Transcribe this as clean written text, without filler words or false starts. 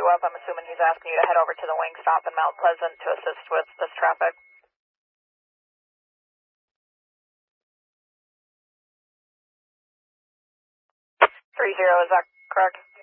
up. I'm assuming he's asking you to head over to the wing stop in Mount Pleasant to assist with this traffic. 30, is that correct?